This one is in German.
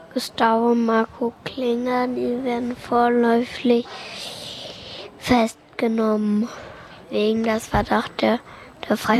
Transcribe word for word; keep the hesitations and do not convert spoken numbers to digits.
Gustavo und Marco Klinger, die werden vorläufig festgenommen wegen des Verdachts der, der Freiheit.